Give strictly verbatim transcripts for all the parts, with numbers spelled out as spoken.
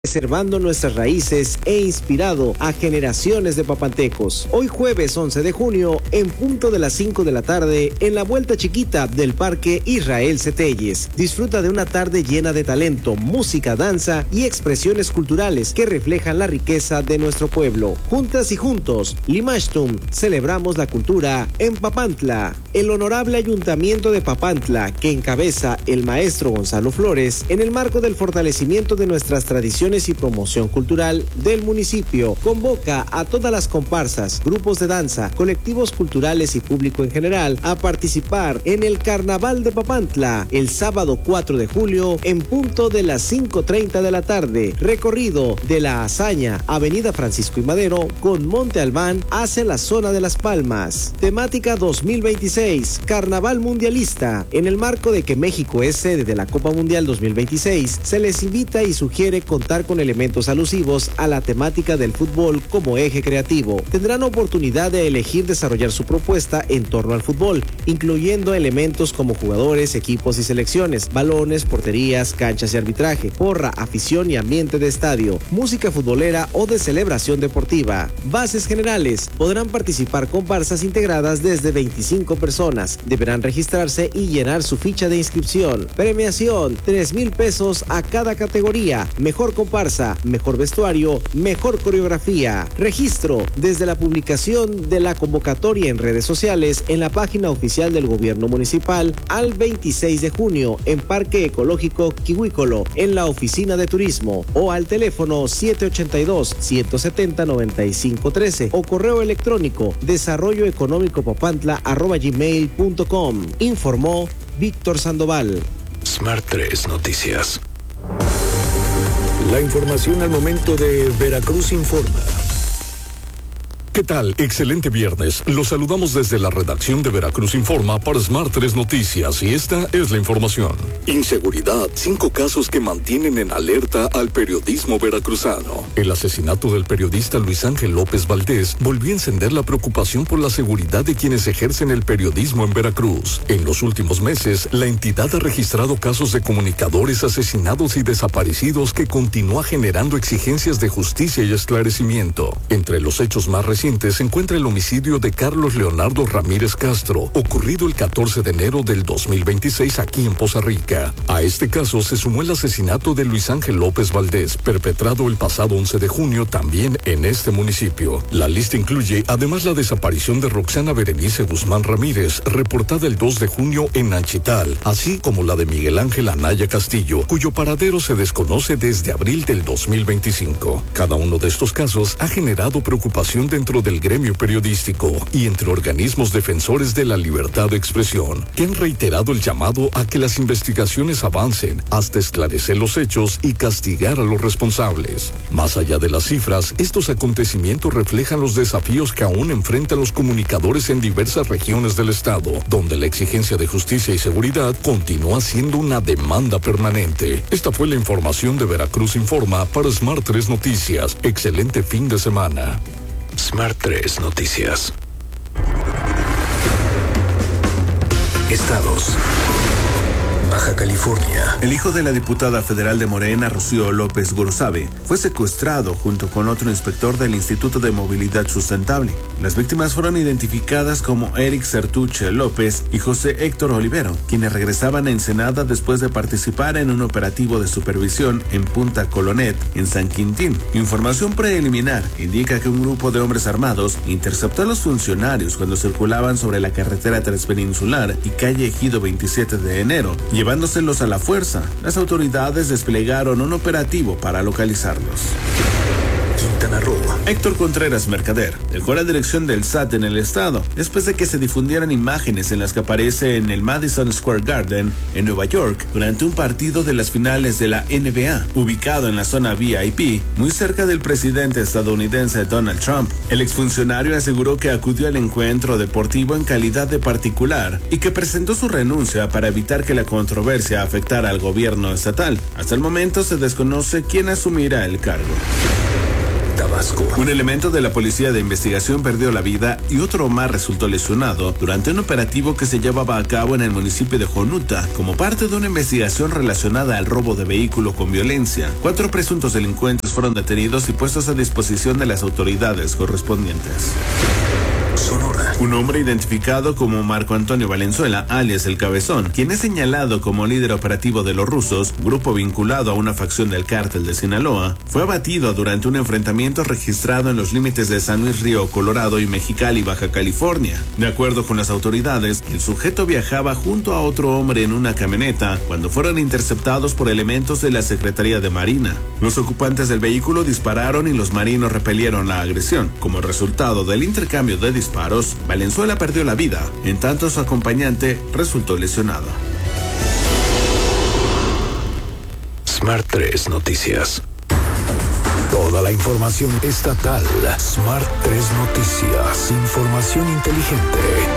preservando nuestras raíces e inspirado a generaciones de papantecos. Hoy jueves once de junio, en punto de las cinco de la tarde, en la vuelta chiquita del Parque Israel Cetelles. Disfruta de una tarde llena de talento, música, danza y expresiones culturales que reflejan la riqueza de nuestro pueblo. Juntas y juntos, Limashtum, celebramos la cultura en Papantla. El honorable Ayuntamiento de Papantla, que encabeza el maestro Gonzalo Flores, en el marco del fortalecimiento de nuestras tradiciones y promoción cultural del municipio, convoca a todas las comparsas, grupos de danza, colectivos culturales y público en general a participar en el Carnaval de Papantla el sábado cuatro de julio en punto de las cinco treinta de la tarde. Recorrido de la Hazaña, Avenida Francisco y Madero con Monte Albán hacia la zona de Las Palmas. Temática dos mil veintiséis, Carnaval Mundialista. En el marco de que México es sede de la Copa Mundial dos mil veintiséis, se les invita y sugiere contar con elementos alusivos a la temática del fútbol como eje creativo. Tendrán oportunidad de elegir desarrollar su propuesta en torno al fútbol, incluyendo elementos como jugadores, equipos y selecciones, balones, porterías, canchas y arbitraje, porra, afición y ambiente de estadio, música futbolera o de celebración deportiva. Bases generales: podrán participar comparsas integradas desde veinticinco personas, deberán registrarse y llenar su ficha de inscripción. Premiación: tres mil pesos a cada categoría, mejor comparsa, mejor vestuario, mejor coreografía. Registro desde la publicación de la convocatoria en redes sociales en la página oficial del gobierno municipal al veintiséis de junio en Parque Ecológico Quihuícolo, en la oficina de turismo, o al teléfono siete ochenta y dos, ciento setenta, noventa y cinco trece o correo electrónico desarrolloeconómicopapantla arroba gmail punto com. Informó Víctor Sandoval. Smart tres Noticias. La información al momento de Veracruz Informa. ¿Qué tal? Excelente viernes. Los saludamos desde la redacción de Veracruz Informa para Smart tres Noticias y esta es la información. Inseguridad, cinco casos que mantienen en alerta al periodismo veracruzano. El asesinato del periodista Luis Ángel López Valdés volvió a encender la preocupación por la seguridad de quienes ejercen el periodismo en Veracruz. En los últimos meses, la entidad ha registrado casos de comunicadores asesinados y desaparecidos que continúa generando exigencias de justicia y esclarecimiento. Entre los hechos más recientes se encuentra el homicidio de Carlos Leonardo Ramírez Castro, ocurrido el catorce de enero del dos mil veintiséis aquí en Poza Rica. A este caso se sumó el asesinato de Luis Ángel López Valdés, perpetrado el pasado once de junio también en este municipio. La lista incluye además la desaparición de Roxana Berenice Guzmán Ramírez, reportada el dos de junio en Anchital, así como la de Miguel Ángel Anaya Castillo, cuyo paradero se desconoce desde abril del dos mil veinticinco. Cada uno de estos casos ha generado preocupación dentro del gremio periodístico y entre organismos defensores de la libertad de expresión, que han reiterado el llamado a que las investigaciones avancen hasta esclarecer los hechos y castigar a los responsables. Más allá de las cifras, estos acontecimientos reflejan los desafíos que aún enfrentan los comunicadores en diversas regiones del estado, donde la exigencia de justicia y seguridad continúa siendo una demanda permanente. Esta fue la información de Veracruz Informa para Smart tres Noticias. Excelente fin de semana. Smart tres Noticias. Estados. Baja California. El hijo de la diputada federal de Morena, Rocío López Gurosabe, fue secuestrado junto con otro inspector del Instituto de Movilidad Sustentable. Las víctimas fueron identificadas como Eric Sertuche López y José Héctor Olivero, quienes regresaban a Ensenada después de participar en un operativo de supervisión en Punta Colonet, en San Quintín. Información preliminar indica que un grupo de hombres armados interceptó a los funcionarios cuando circulaban sobre la carretera transpeninsular y calle Ejido veintisiete de enero, llevándoselos a la fuerza. Las autoridades desplegaron un operativo para localizarlos. Quintana Roo. Héctor Contreras Mercader dejó la dirección del S A T en el estado después de que se difundieran imágenes en las que aparece en el Madison Square Garden en Nueva York durante un partido de las finales de la N B A, ubicado en la zona V I P, muy cerca del presidente estadounidense Donald Trump. El exfuncionario aseguró que acudió al encuentro deportivo en calidad de particular y que presentó su renuncia para evitar que la controversia afectara al gobierno estatal. Hasta el momento se desconoce quién asumirá el cargo. Tabasco. Un elemento de la Policía de Investigación perdió la vida y otro más resultó lesionado durante un operativo que se llevaba a cabo en el municipio de Jonuta como parte de una investigación relacionada al robo de vehículo con violencia. Cuatro presuntos delincuentes fueron detenidos y puestos a disposición de las autoridades correspondientes. Sonora. Un hombre identificado como Marco Antonio Valenzuela, alias El Cabezón, quien es señalado como líder operativo de los Rusos, grupo vinculado a una facción del cártel de Sinaloa, fue abatido durante un enfrentamiento registrado en los límites de San Luis Río Colorado y Mexicali, Baja California. De acuerdo con las autoridades, el sujeto viajaba junto a otro hombre en una camioneta cuando fueron interceptados por elementos de la Secretaría de Marina. Los ocupantes del vehículo dispararon y los marinos repelieron la agresión. Como resultado del intercambio de disparos, Valenzuela perdió la vida, en tanto su acompañante resultó lesionado. Smart tres Noticias. Toda la información estatal. Smart tres Noticias. Información inteligente.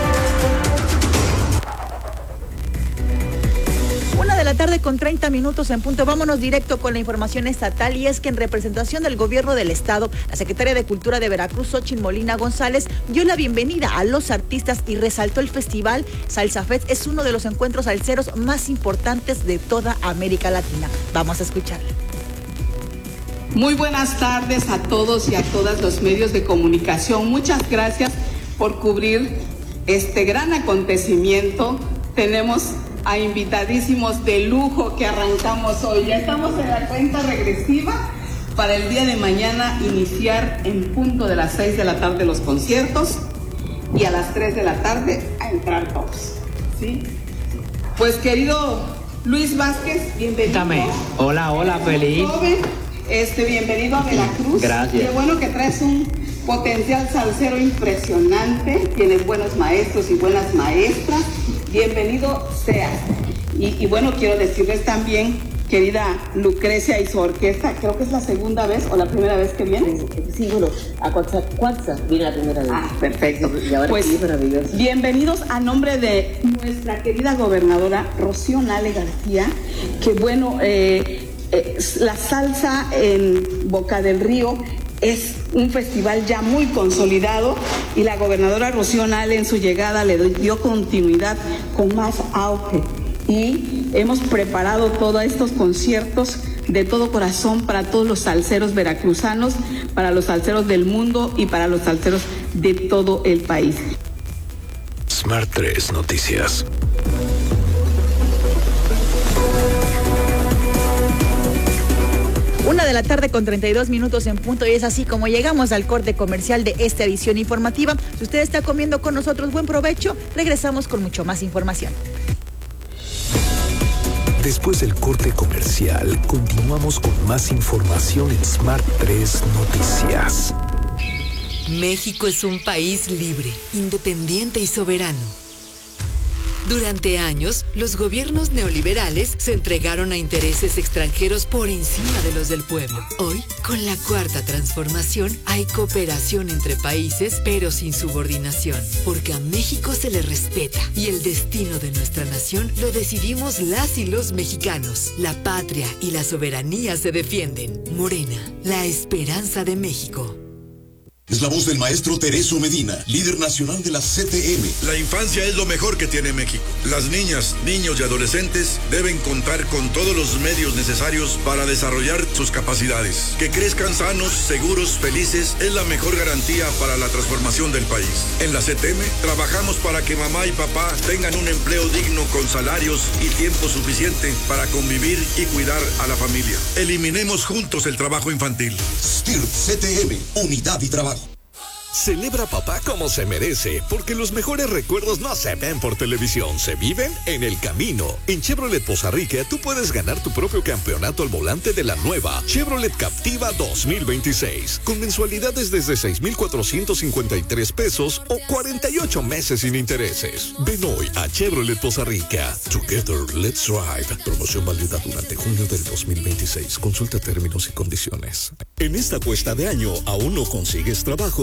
Una de la tarde con treinta minutos en punto. Vámonos directo con la información estatal, y es que en representación del gobierno del estado, la secretaria de Cultura de Veracruz, Xóchitl Molina González, dio la bienvenida a los artistas y resaltó el festival Salsa Fest es uno de los encuentros salseros más importantes de toda América Latina. Vamos a escucharla. Muy buenas tardes a todos y a todas los medios de comunicación. Muchas gracias por cubrir este gran acontecimiento. Tenemos a invitadísimos de lujo que arrancamos hoy. Ya estamos en la cuenta regresiva para el día de mañana iniciar en punto de las seis de la tarde los conciertos y a las tres de la tarde a entrar todos. ¿Sí? Pues querido Luis Vázquez, bienvenido. Dame. Hola, hola, feliz. Joven, este, bienvenido a Veracruz. Gracias. Qué bueno que traes un potencial salsero impresionante, tienes buenos maestros y buenas maestras. Bienvenido seas. Y, y bueno, quiero decirles también, querida Lucrecia y su orquesta, creo que es la segunda vez o la primera vez que vienes. Sí, bueno, a Coatzacoalcos vine la primera vez. Ah, perfecto. Y ahora pues, sí, maravilloso. Bienvenidos a nombre de nuestra querida gobernadora Rocío Nale García, que bueno, eh, eh, la salsa en Boca del Río es un festival ya muy consolidado y la gobernadora Rocío Nale en su llegada le dio continuidad con más auge, y hemos preparado todos estos conciertos de todo corazón para todos los salseros veracruzanos, para los salseros del mundo y para los salseros de todo el país. Smart tres Noticias. Una de la tarde con treinta y dos minutos en punto, y es así como llegamos al corte comercial de esta edición informativa. Si usted está comiendo con nosotros, buen provecho. Regresamos con mucho más información. Después del corte comercial, continuamos con más información en Smart tres Noticias. México es un país libre, independiente y soberano. Durante años, los gobiernos neoliberales se entregaron a intereses extranjeros por encima de los del pueblo. Hoy, con la cuarta transformación, hay cooperación entre países, pero sin subordinación, porque a México se le respeta y el destino de nuestra nación lo decidimos las y los mexicanos. La patria y la soberanía se defienden. Morena, la esperanza de México. Es la voz del maestro Tereso Medina, líder nacional de la C T M. La infancia es lo mejor que tiene México. Las niñas, niños y adolescentes deben contar con todos los medios necesarios para desarrollar sus capacidades. Que crezcan sanos, seguros, felices es la mejor garantía para la transformación del país. En la C T M trabajamos para que mamá y papá tengan un empleo digno con salarios y tiempo suficiente para convivir y cuidar a la familia. Eliminemos juntos el trabajo infantil. S T I R C T M, Unidad y Trabajo. Celebra papá como se merece, porque los mejores recuerdos no se ven por televisión, se viven en el camino. En Chevrolet Poza Rica tú puedes ganar tu propio campeonato al volante de la nueva Chevrolet Captiva dos mil veintiséis, con mensualidades desde seis mil cuatrocientos cincuenta y tres pesos o cuarenta y ocho meses sin intereses. Ven hoy a Chevrolet Poza Rica. Together, let's drive. Promoción válida durante junio del dos mil veintiséis. Consulta términos y condiciones. En esta cuesta de año, ¿aún no consigues trabajo?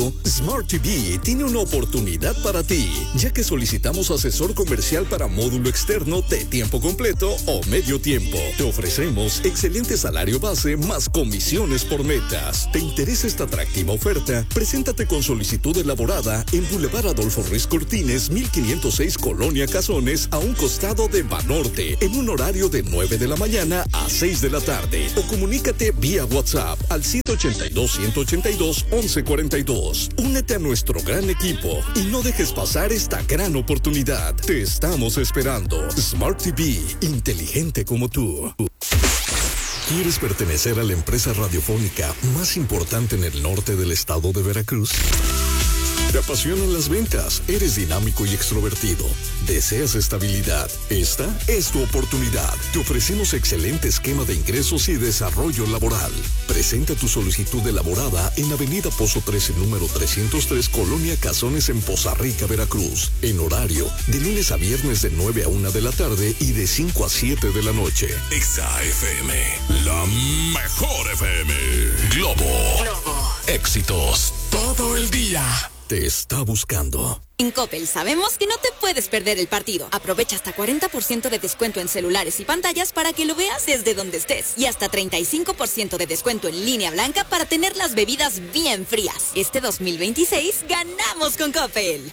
Smart T V tiene una oportunidad para ti, ya que solicitamos asesor comercial para módulo externo de tiempo completo o medio tiempo. Te ofrecemos excelente salario base más comisiones por metas. ¿Te interesa esta atractiva oferta? Preséntate con solicitud elaborada en Boulevard Adolfo Ruiz Cortines, mil quinientos seis, Colonia Cazones, a un costado de Banorte, en un horario de nueve de la mañana a seis de la tarde. O comunícate vía WhatsApp al siete ochenta y dos, ciento ochenta y dos, once cuarenta y dos. Únete a nuestro gran equipo y no dejes pasar esta gran oportunidad. Te estamos esperando. Smart T V, inteligente como tú. ¿Quieres pertenecer a la empresa radiofónica más importante en el norte del estado de Veracruz? ¿Te apasionan las ventas? ¿Eres dinámico y extrovertido? ¿Deseas estabilidad? Esta es tu oportunidad. Te ofrecemos excelente esquema de ingresos y desarrollo laboral. Presenta tu solicitud elaborada en Avenida Pozo trece, número trescientos tres, Colonia Cazones, en Poza Rica, Veracruz. En horario de lunes a viernes de nueve a una de la tarde y de cinco a siete de la noche. Exa F M, la mejor F M. Globo. Globo. Éxitos todo el día. Te está buscando. En Coppel sabemos que no te puedes perder el partido. Aprovecha hasta cuarenta por ciento de descuento en celulares y pantallas para que lo veas desde donde estés. Y hasta treinta y cinco por ciento de descuento en línea blanca para tener las bebidas bien frías. Este dos mil veintiséis ganamos con Coppel.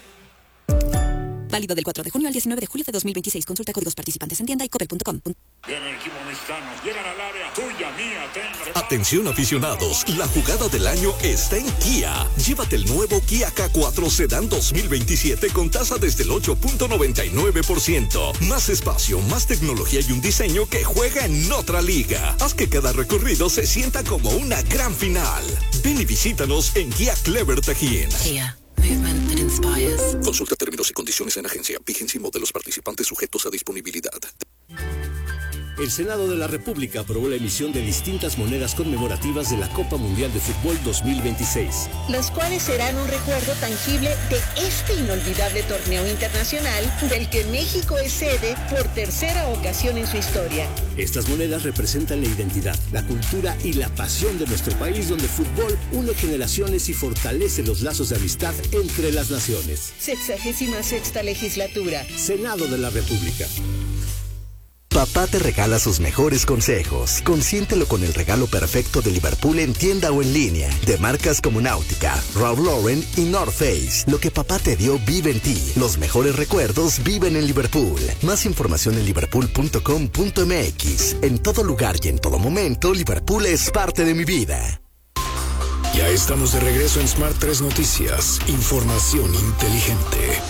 Válido del cuatro de junio al diecinueve de julio de dos mil veintiséis. Consulta códigos participantes en tienda y coppel punto com. Viene el equipo mexicano. Llegan al área. Tuya, mía, tenga. Atención aficionados, la jugada del año está en Kia. Llévate el nuevo Kia K cuatro Sedan dos mil veintisiete con tasa desde el ocho punto noventa y nueve por ciento. Más espacio, más tecnología y un diseño que juega en otra liga. Haz que cada recorrido se sienta como una gran final. Ven y visítanos en Kia Clever Tajín. Kia. Movement that inspires. Consulta términos y condiciones en agencia. Vigencia y modelos participantes sujetos a disponibilidad. El Senado de la República aprobó la emisión de distintas monedas conmemorativas de la Copa Mundial de Fútbol dos mil veintiséis. Las cuales serán un recuerdo tangible de este inolvidable torneo internacional del que México es sede por tercera ocasión en su historia. Estas monedas representan la identidad, la cultura y la pasión de nuestro país, donde el fútbol une generaciones y fortalece los lazos de amistad entre las naciones. Sexagésima sexta legislatura. Senado de la República. Papá te regala sus mejores consejos. Consiéntelo con el regalo perfecto de Liverpool en tienda o en línea. De marcas como Náutica, Ralph Lauren y North Face. Lo que papá te dio vive en ti. Los mejores recuerdos viven en Liverpool. Más información en liverpool punto com punto m x. En todo lugar y en todo momento, Liverpool es parte de mi vida. Ya estamos de regreso en Smart tres Noticias. Información inteligente.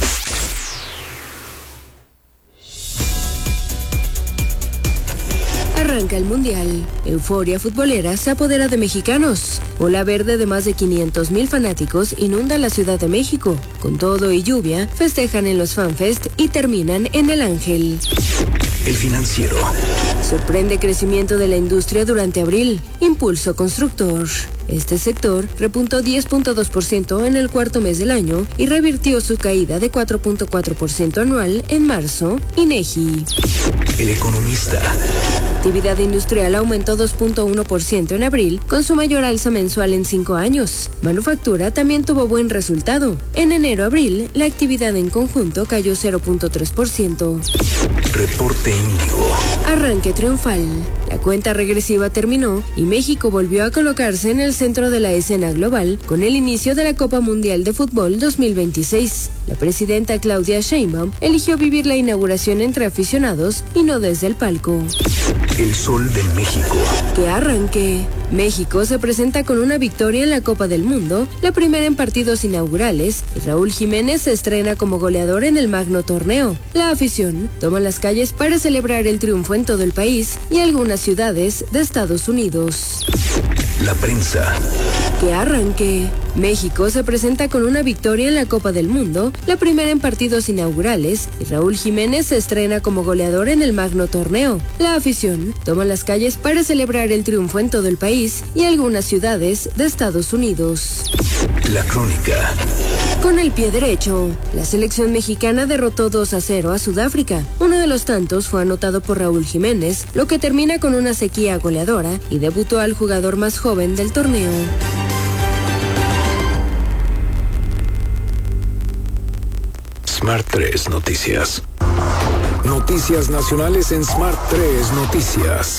Arranca el Mundial. Euforia futbolera se apodera de mexicanos. Ola verde de más de quinientos mil fanáticos inunda la Ciudad de México. Con todo y lluvia, festejan en los FanFest y terminan en El Ángel. El Financiero. Sorprende crecimiento de la industria durante abril. Impulso constructor. Este sector repuntó diez punto dos por ciento en el cuarto mes del año y revirtió su caída de cuatro punto cuatro por ciento anual en marzo. INEGI. El Economista. Actividad industrial aumentó dos punto uno por ciento en abril, con su mayor alza mensual en cinco años. Manufactura también tuvo buen resultado. En enero-abril, la actividad en conjunto cayó cero punto tres por ciento. Reporte Índigo. Arranque triunfal. La cuenta regresiva terminó y México volvió a colocarse en el centro de la escena global con el inicio de la Copa Mundial de Fútbol dos mil veintiséis. La presidenta Claudia Sheinbaum eligió vivir la inauguración entre aficionados y no desde el palco. El Sol de México. Que arranque. México se presenta con una victoria en la Copa del Mundo, la primera en partidos inaugurales, y Raúl Jiménez se estrena como goleador en el magno torneo. La afición toma las calles para celebrar el triunfo en todo el país y algunas ciudades de Estados Unidos. La prensa. Que arranque. México se presenta con una victoria en la Copa del Mundo, la primera en partidos inaugurales, y Raúl Jiménez se estrena como goleador en el magno torneo. La afición toma las calles para celebrar el triunfo en todo el país y algunas ciudades de Estados Unidos. La crónica. Con el pie derecho, la selección mexicana derrotó dos a cero a Sudáfrica. Uno de los tantos fue anotado por Raúl Jiménez, lo que termina con una sequía goleadora y debutó al jugador más joven del torneo. Smart tres Noticias. Noticias nacionales en Smart tres Noticias.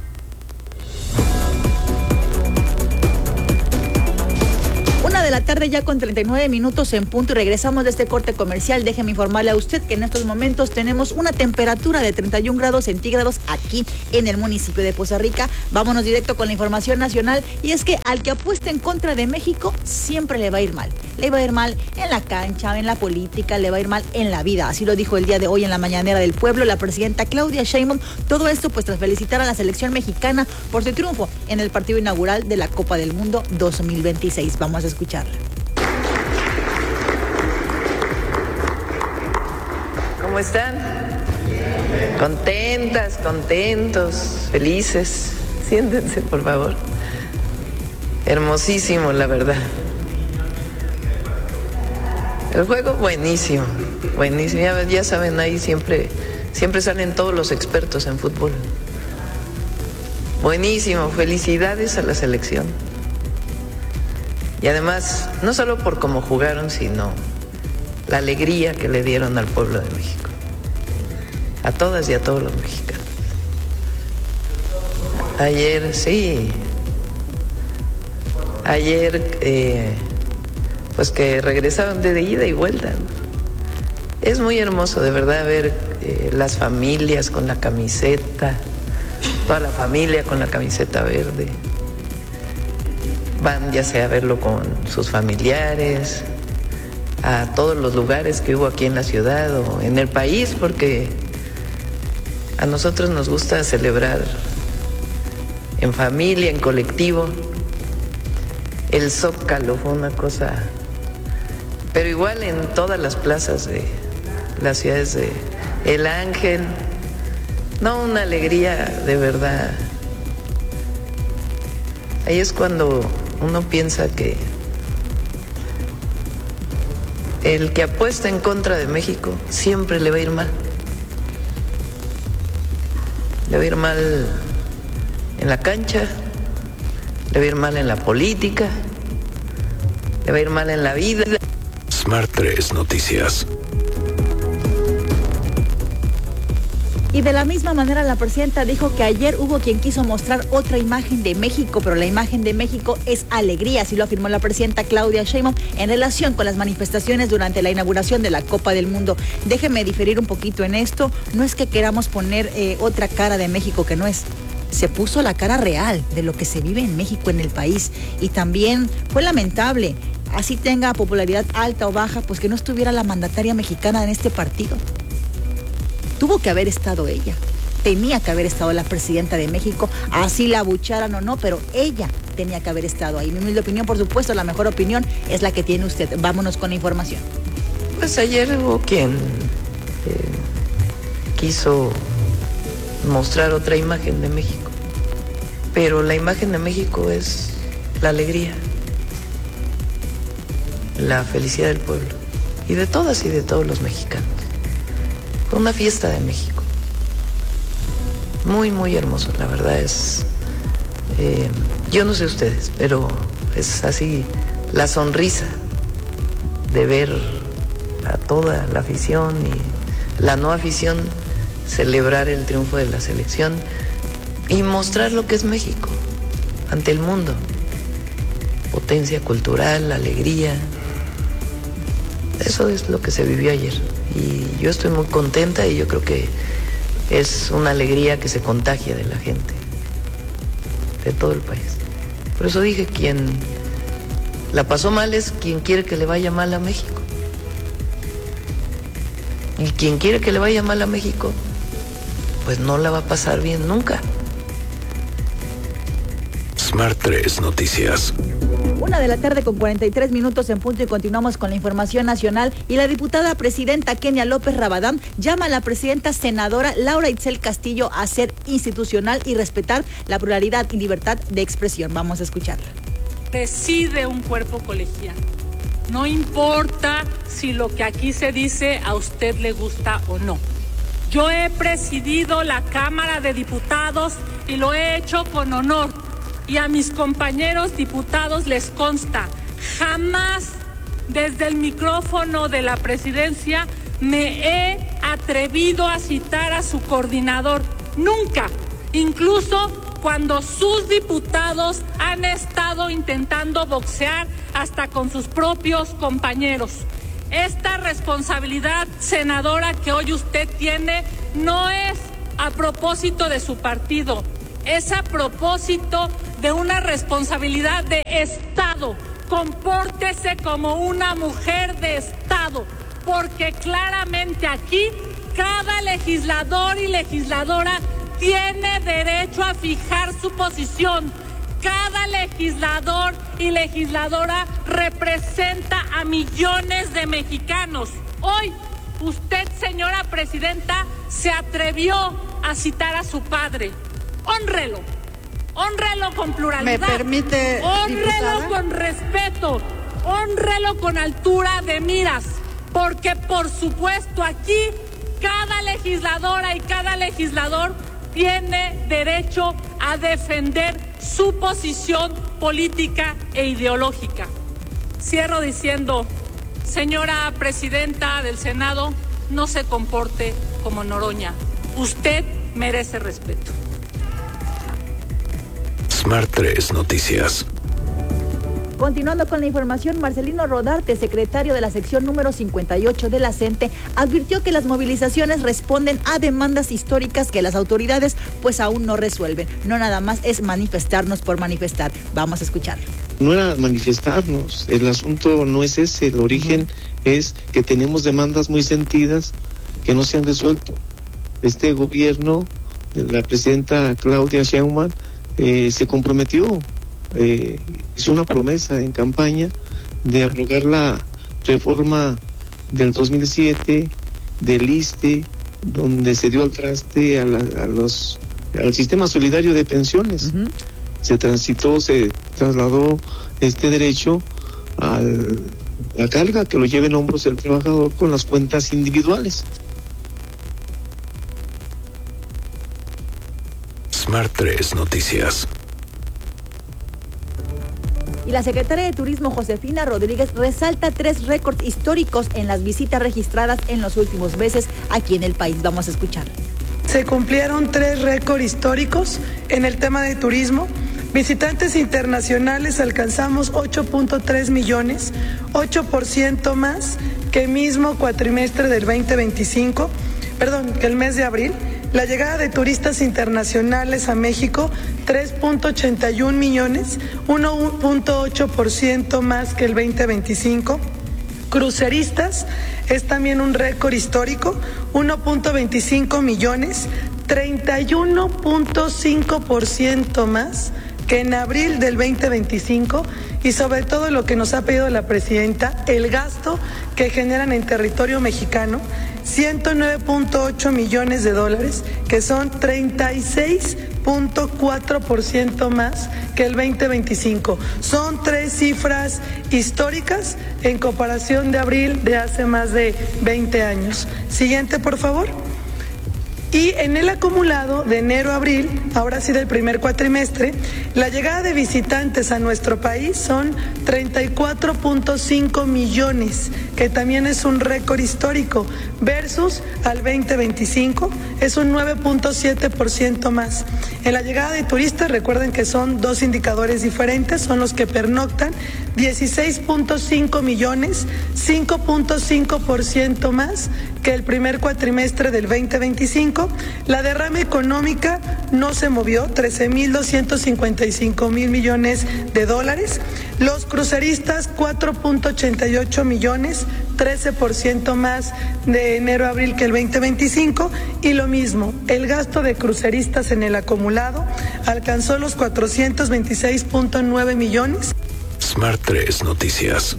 De la tarde ya con treinta y nueve minutos en punto y regresamos de este corte comercial. Déjeme informarle a usted que en estos momentos tenemos una temperatura de treinta y un grados centígrados aquí en el municipio de Poza Rica. Vámonos directo con la información nacional y es que al que apueste en contra de México siempre le va a ir mal. Le va a ir mal en la cancha, en la política, le va a ir mal en la vida. Así lo dijo el día de hoy en la mañanera del pueblo la presidenta Claudia Sheinbaum. Todo esto pues tras felicitar a la selección mexicana por su triunfo en el partido inaugural de la Copa del Mundo dos mil veintiséis. Vamos a escuchar. ¿Cómo están? Contentas, contentos, felices. Siéntense, por favor. Hermosísimo, la verdad. El juego buenísimo, buenísimo. Ya, ya saben, ahí siempre, siempre salen todos los expertos en fútbol. Buenísimo, felicidades a la selección. Y además, no solo por cómo jugaron, sino la alegría que le dieron al pueblo de México. A todas y a todos los mexicanos. Ayer, sí. Ayer, eh, pues que regresaron de ida y vuelta, ¿no? Es muy hermoso, de verdad, ver eh, las familias con la camiseta, toda la familia con la camiseta verde. Van ya sea a verlo con sus familiares, a todos los lugares que hubo aquí en la ciudad o en el país, porque a nosotros nos gusta celebrar en familia, en colectivo. El Zócalo fue una cosa, pero igual en todas las plazas de las ciudades de El Ángel, no, una alegría de verdad. Ahí es cuando uno piensa que el que apuesta en contra de México siempre le va a ir mal. Le va a ir mal en la cancha, le va a ir mal en la política, le va a ir mal en la vida. Smart tres Noticias. Y de la misma manera la presidenta dijo que ayer hubo quien quiso mostrar otra imagen de México, pero la imagen de México es alegría, así lo afirmó la presidenta Claudia Sheinbaum en relación con las manifestaciones durante la inauguración de la Copa del Mundo. Déjeme diferir un poquito en esto, no es que queramos poner eh, otra cara de México que no es. Se puso la cara real de lo que se vive en México, en el país, y también fue lamentable, así tenga popularidad alta o baja, pues que no estuviera la mandataria mexicana en este partido. Tuvo que haber estado ella, tenía que haber estado la presidenta de México, así la abucharan o no, pero ella tenía que haber estado ahí. Mi humilde opinión, por supuesto, la mejor opinión es la que tiene usted. Vámonos con la información. Pues ayer hubo quien eh, quiso mostrar otra imagen de México, pero la imagen de México es la alegría, la felicidad del pueblo y de todas y de todos los mexicanos. Fue una fiesta de México, muy muy hermoso, la verdad es, eh, yo no sé ustedes, pero es así la sonrisa de ver a toda la afición y la no afición celebrar el triunfo de la selección y mostrar lo que es México ante el mundo. Potencia cultural, alegría. Eso es lo que se vivió ayer. Y yo estoy muy contenta y yo creo que es una alegría que se contagia de la gente, de todo el país. Por eso dije, quien la pasó mal es quien quiere que le vaya mal a México. Y quien quiere que le vaya mal a México, pues no la va a pasar bien nunca. Smart tres Noticias. Una de la tarde con cuarenta y tres minutos en punto y continuamos con la información nacional. Y la diputada presidenta Kenia López Rabadán llama a la presidenta senadora Laura Itzel Castillo a ser institucional y respetar la pluralidad y libertad de expresión. Vamos a escucharla. Preside un cuerpo colegiado. No importa si lo que aquí se dice a usted le gusta o no. Yo he presidido la Cámara de Diputados y lo he hecho con honor. Y a mis compañeros diputados les consta, jamás desde el micrófono de la presidencia me he atrevido a citar a su coordinador. Nunca, incluso cuando sus diputados han estado intentando boxear hasta con sus propios compañeros. Esta responsabilidad, senadora, que hoy usted tiene, no es a propósito de su partido, es a propósito de una responsabilidad de Estado. Compórtese como una mujer de Estado, porque claramente aquí cada legislador y legisladora tiene derecho a fijar su posición. Cada legislador y legisladora representa a millones de mexicanos. Hoy, usted, señora presidenta, se atrevió a citar a su padre. Hónrelo, hónrelo con pluralidad. ¿Me permite, Hónrelo diputada? con respeto, hónrelo con altura de miras, porque por supuesto aquí cada legisladora y cada legislador tiene derecho a defender su posición política e ideológica. Cierro diciendo, señora presidenta del Senado, no se comporte como Noroña. Usted merece respeto. Smart tres Noticias. Continuando con la información, Marcelino Rodarte, secretario de la sección número cincuenta y ocho de la CENTE, advirtió que las movilizaciones responden a demandas históricas que las autoridades pues aún no resuelven. No nada más es manifestarnos por manifestar. Vamos a escucharlo. No era manifestarnos, el asunto no es ese, el origen es que tenemos demandas muy sentidas que no se han resuelto. Este gobierno, la presidenta Claudia Sheinbaum, eh, se comprometió, eh, hizo una promesa en campaña de abrogar la reforma del dos mil siete del ISSSTE, donde se dio al traste a, la, a los, al sistema solidario de pensiones. Uh-huh. Se transitó, se trasladó este derecho a la carga que lo lleve en hombros el trabajador con las cuentas individuales. Smart tres Noticias. Y la secretaria de Turismo, Josefina Rodríguez, resalta tres récords históricos en las visitas registradas en los últimos meses aquí en el país. Vamos a escuchar. Se cumplieron tres récords históricos en el tema de turismo. Visitantes internacionales alcanzamos ocho punto tres millones, ocho por ciento más que el mismo cuatrimestre del veinte veinticinco, perdón, que el mes de abril. La llegada de turistas internacionales a México, tres punto ochenta y un millones, uno punto ocho por ciento más que el veinte veinticinco. Cruceristas, es también un récord histórico, uno punto veinticinco millones, treinta y uno punto cinco por ciento más que en abril del veinte veinticinco, y sobre todo lo que nos ha pedido la presidenta, el gasto que generan en territorio mexicano, ciento nueve punto ocho millones de dólares, que son treinta y seis punto cuatro por ciento más que el veinte veinticinco. Son tres cifras históricas en comparación de abril de hace más de veinte años. Siguiente, por favor. Y en el acumulado de enero a abril, ahora sí del primer cuatrimestre, la llegada de visitantes a nuestro país son treinta y cuatro punto cinco millones, que también es un récord histórico, versus al veinte veinticinco, es un nueve punto siete por ciento más. En la llegada de turistas, recuerden que son dos indicadores diferentes, son los que pernoctan, dieciséis punto cinco millones, cinco punto cinco por ciento más que el primer cuatrimestre del veinte veinticinco. La derrama económica no se movió, trece mil doscientos cincuenta y cinco mil millones de dólares. Los cruceristas, cuatro punto ochenta y ocho millones, trece por ciento más de enero a abril que el veinte veinticinco. Y lo mismo, el gasto de cruceristas en el acumulado alcanzó los cuatrocientos veintiséis punto nueve millones. Smart tres Noticias.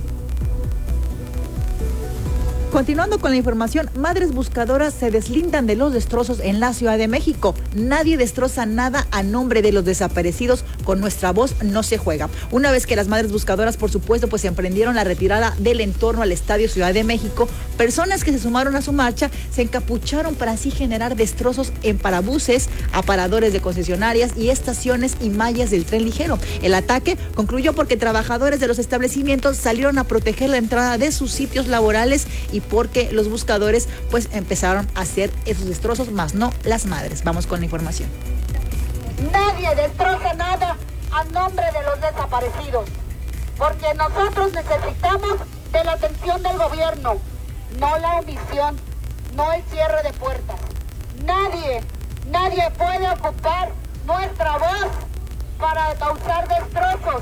Continuando con la información, madres buscadoras se deslindan de los destrozos en la Ciudad de México. Nadie destroza nada a nombre de los desaparecidos. Con nuestra voz no se juega. Una vez que las madres buscadoras, por supuesto, pues emprendieron la retirada del entorno al Estadio Ciudad de México, personas que se sumaron a su marcha se encapucharon para así generar destrozos en parabuses, aparadores de concesionarias y estaciones y mallas del tren ligero. El ataque concluyó porque trabajadores de los establecimientos salieron a proteger la entrada de sus sitios laborales y porque los buscadores pues empezaron a hacer esos destrozos, más no las madres. Vamos con la información. Nadie destroza nada a nombre de los desaparecidos, porque nosotros necesitamos de la atención del gobierno, no la omisión, no el cierre de puertas. Nadie, nadie puede ocupar nuestra voz para causar destrozos.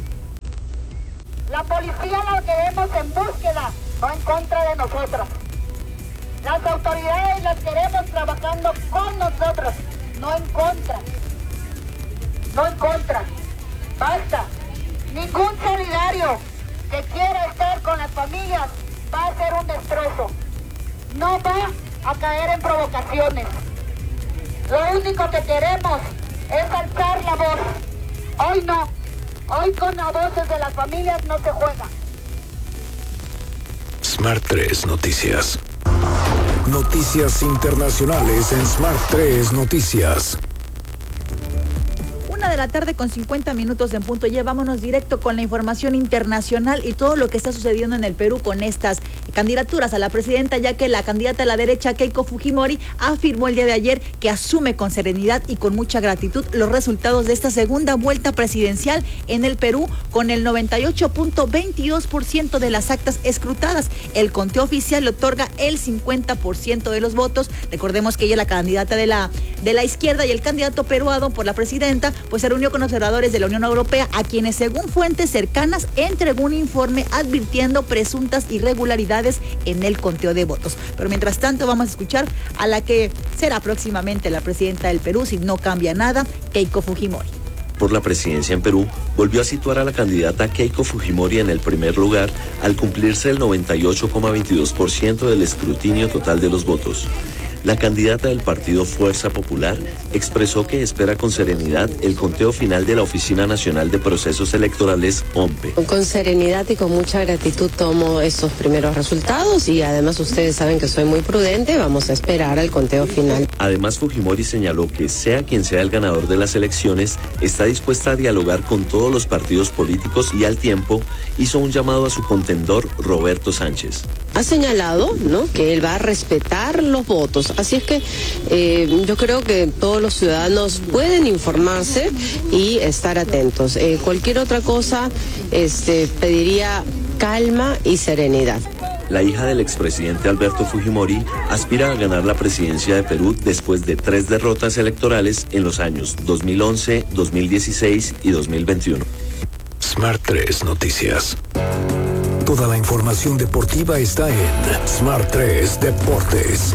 La policía la queremos en búsqueda, no en contra de nosotras. Las autoridades las queremos trabajando con nosotros, no en contra. No en contra. Basta. Ningún solidario que quiera estar con las familias va a hacer un destrozo. No va a caer en provocaciones. Lo único que queremos es alzar la voz. Hoy no. Hoy con las voces de las familias no se juega. Smart tres Noticias. Noticias internacionales en Smart tres Noticias. Una de la tarde con cincuenta minutos en punto. Ya vámonos directo con la información internacional y todo lo que está sucediendo en el Perú con estas candidaturas a la presidenta, ya que la candidata a la derecha, Keiko Fujimori, afirmó el día de ayer que asume con serenidad y con mucha gratitud los resultados de esta segunda vuelta presidencial en el Perú, con el noventa y ocho punto veintidós por ciento de las actas escrutadas. El conteo oficial le otorga el cincuenta por ciento de los votos. Recordemos que ella es la candidata de la, de la izquierda, y el candidato peruano por la presidenta pues se reunió con observadores de la Unión Europea, a quienes, según fuentes cercanas, entregó un informe advirtiendo presuntas irregularidades en el conteo de votos. Pero mientras tanto vamos a escuchar a la que será próximamente la presidenta del Perú, si no cambia nada, Keiko Fujimori. Por la presidencia en Perú, volvió a situar a la candidata Keiko Fujimori en el primer lugar al cumplirse el noventa y ocho coma veintidós por ciento del escrutinio total de los votos. La candidata del partido Fuerza Popular expresó que espera con serenidad el conteo final de la Oficina Nacional de Procesos Electorales, O M P E. Con serenidad y con mucha gratitud tomo estos primeros resultados, y además ustedes saben que soy muy prudente, vamos a esperar al conteo final. Además, Fujimori señaló que sea quien sea el ganador de las elecciones, está dispuesta a dialogar con todos los partidos políticos y al tiempo hizo un llamado a su contendor, Roberto Sánchez. Ha señalado, ¿no?, que él va a respetar los votos. Así es que eh, yo creo que todos los ciudadanos pueden informarse y estar atentos. Eh, cualquier otra cosa, este, pediría calma y serenidad. La hija del expresidente Alberto Fujimori aspira a ganar la presidencia de Perú después de tres derrotas electorales en los años dos mil once, dos mil dieciséis y dos mil veintiuno. Smart tres Noticias. Toda la información deportiva está en Smart tres Deportes.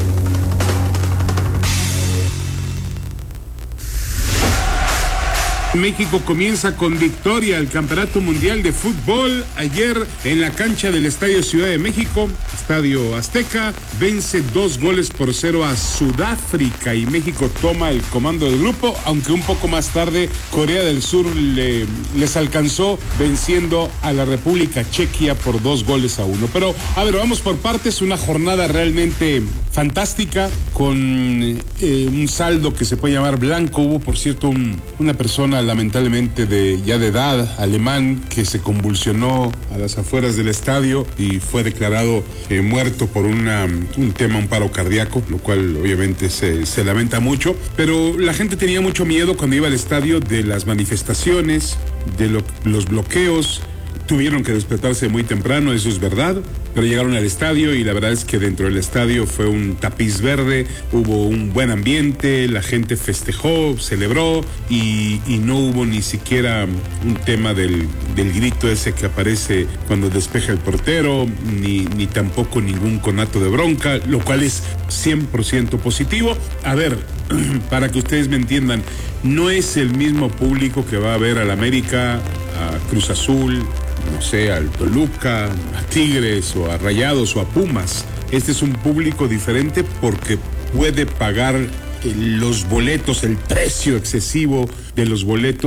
México comienza con victoria al Campeonato Mundial de Fútbol. Ayer en la cancha del Estadio Ciudad de México, Estadio Azteca, vence dos goles por cero a Sudáfrica y México toma el comando del grupo, aunque un poco más tarde Corea del Sur le, les alcanzó venciendo a la República Chequia por dos goles a uno. Pero, a ver, vamos por partes. Una jornada realmente fantástica con eh, un saldo que se puede llamar blanco. Hubo, por cierto, un, una persona lamentablemente de ya de edad, alemán, que se convulsionó a las afueras del estadio y fue declarado eh, muerto por una, un tema, un paro cardíaco, lo cual obviamente se, se lamenta mucho, pero la gente tenía mucho miedo cuando iba al estadio de las manifestaciones, de lo, los bloqueos. Tuvieron que despertarse muy temprano, eso es verdad, pero llegaron al estadio y la verdad es que dentro del estadio fue un tapiz verde, hubo un buen ambiente, la gente festejó, celebró y, y no hubo ni siquiera un tema del, del grito ese que aparece cuando despeja el portero, ni, ni tampoco ningún conato de bronca, lo cual es cien por ciento positivo. A ver, para que ustedes me entiendan, no es el mismo público que va a ver al América, a Cruz Azul, no sé, al Toluca, a Tigres o a Rayados o a Pumas. Este es un público diferente porque puede pagar los boletos, el precio excesivo de los boletos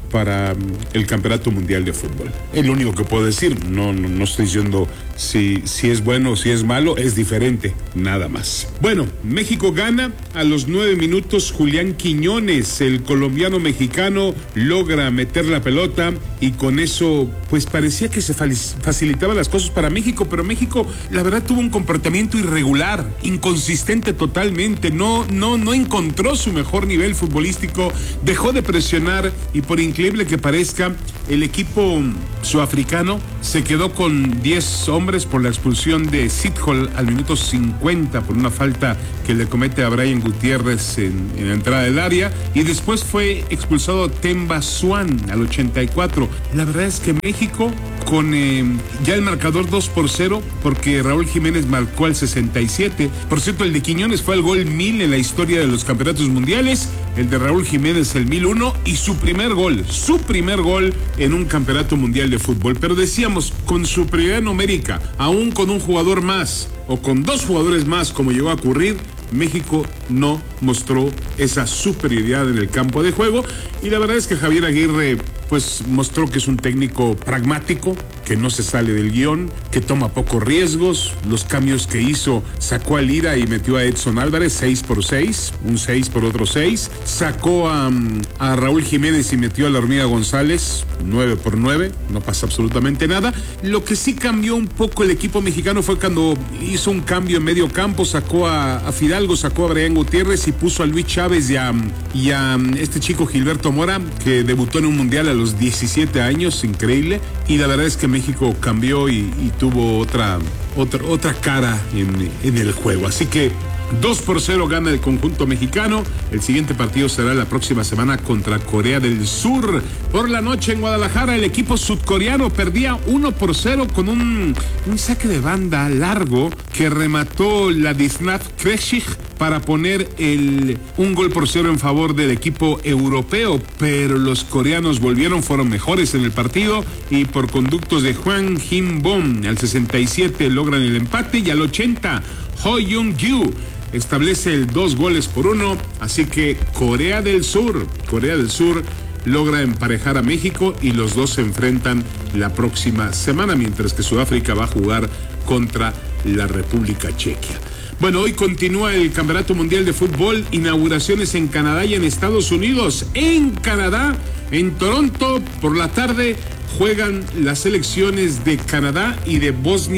para el Campeonato Mundial de Fútbol. Es lo único que puedo decir. No, no, no estoy diciendo si, si es bueno o si es malo, es diferente, nada más. Bueno, México gana. A los nueve minutos, Julián Quiñones, el colombiano mexicano, logra meter la pelota y con eso, pues parecía que se facilitaban las cosas para México, pero México, la verdad, tuvo un comportamiento irregular, inconsistente totalmente, no, no, no encontró su mejor nivel futbolístico, dejó de presionar y por increíble que parezca, el equipo sudafricano se quedó con diez hombres por la expulsión de Sithole al minuto cincuenta por una falta que le comete a Brian Gutiérrez en, en la entrada del área, y después fue expulsado Themba Swan al ochenta y cuatro. La verdad es que México, con eh, ya el marcador dos por cero, porque Raúl Jiménez marcó al sesenta y siete. Por cierto, el de Quiñones fue el gol mil en la historia de los campeonatos mundiales, el de Raúl Jiménez el mil uno y su primer gol, su primer gol en un campeonato mundial de fútbol. Pero decíamos, con superioridad numérica, aún con un jugador más o con dos jugadores más, como llegó a ocurrir, México no mostró esa superioridad en el campo de juego, y la verdad es que Javier Aguirre pues mostró que es un técnico pragmático, que no se sale del guión, que toma pocos riesgos. Los cambios que hizo, sacó a Lira y metió a Edson Álvarez seis por seis, un seis por otro seis, sacó a, a Raúl Jiménez y metió a la Hormiga González nueve por nueve, no pasa absolutamente nada. Lo que sí cambió un poco el equipo mexicano fue cuando hizo un cambio en medio campo, sacó a, a Fidalgo, sacó a Brian Gutiérrez y puso a Luis Chávez y a, y a este chico Gilberto Mora, que debutó en un mundial a los diecisiete años, increíble, y la verdad es que México cambió y, y tuvo otra, otra, otra cara en, en el juego. Así que dos por cero gana el conjunto mexicano. El siguiente partido será la próxima semana contra Corea del Sur. Por la noche en Guadalajara, el equipo sudcoreano perdía uno por cero con un, un saque de banda largo que remató Ladislav Krejcik para poner el, un gol por cero en favor del equipo europeo, pero los coreanos volvieron, fueron mejores en el partido y por conductos de Hwang Hin-bom al sesenta y siete logran el empate, y al ochenta Ho Young-gyu establece el dos goles por uno, así que Corea del Sur, Corea del Sur logra emparejar a México y los dos se enfrentan la próxima semana, mientras que Sudáfrica va a jugar contra la República Checa. Bueno, hoy continúa el Campeonato Mundial de Fútbol, inauguraciones en Canadá y en Estados Unidos. En Canadá, en Toronto, por la tarde, juegan las selecciones de Canadá y de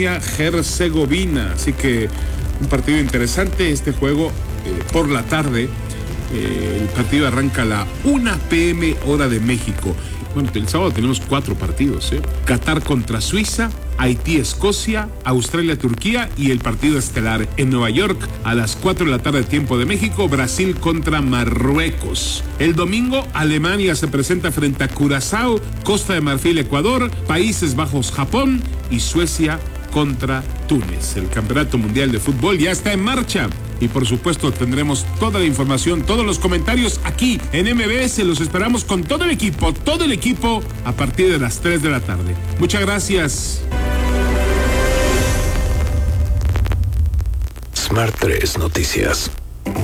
Bosnia-Herzegovina. Así que un partido interesante, este juego eh, por la tarde. Eh, el partido arranca a la una pe eme hora de México. Bueno, el sábado tenemos cuatro partidos, ¿eh? Qatar contra Suiza, Haití, Escocia, Australia, Turquía, y el partido estelar en Nueva York a las cuatro de la tarde tiempo de México, Brasil contra Marruecos. El domingo, Alemania se presenta frente a Curazao, Costa de Marfil, Ecuador, Países Bajos, Japón, y Suecia contra Túnez. El Campeonato Mundial de Fútbol ya está en marcha. Y por supuesto tendremos toda la información, todos los comentarios aquí en eme be ese. Los esperamos con todo el equipo, todo el equipo a partir de las tres de la tarde. Muchas gracias. Smart tres Noticias.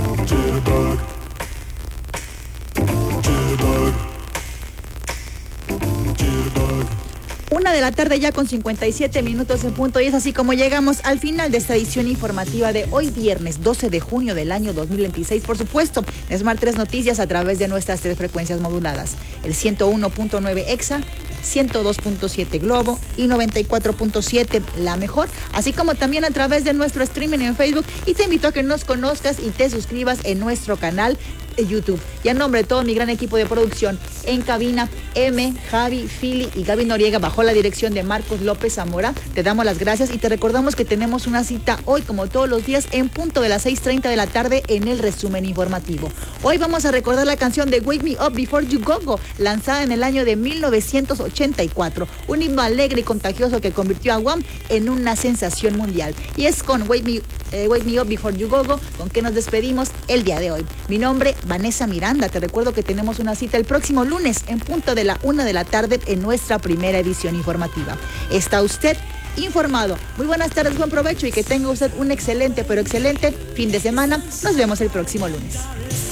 Una de la tarde ya con cincuenta y siete minutos en punto, y es así como llegamos al final de esta edición informativa de hoy viernes doce de junio del año dos mil veintiséis. Por supuesto, Smart tres Noticias a través de nuestras tres frecuencias moduladas, el ciento uno punto nueve Exa, ciento dos punto siete Globo y noventa y cuatro punto siete La Mejor, así como también a través de nuestro streaming en Facebook, y te invito a que nos conozcas y te suscribas en nuestro canal de YouTube. Y a nombre de todo mi gran equipo de producción, en cabina, M, Javi, Fili y Gaby Noriega, bajo la dirección de Marcos López Zamora, te damos las gracias y te recordamos que tenemos una cita hoy, como todos los días, en punto de las seis treinta de la tarde en el resumen informativo. Hoy vamos a recordar la canción de Wake Me Up Before You Go Go, lanzada en el año de mil novecientos ochenta y cuatro, un himno alegre y contagioso que convirtió a Wham en una sensación mundial. Y es con Wake Me, eh, Wake Me Up Before You Go Go con que nos despedimos el día de hoy. Mi nombre, Vanessa Miranda. Te recuerdo que tenemos una cita el próximo lunes en punto de la una de la tarde en nuestra primera edición informativa. Está usted informado. Muy buenas tardes, buen provecho y que tenga usted un excelente, pero excelente fin de semana. Nos vemos el próximo lunes.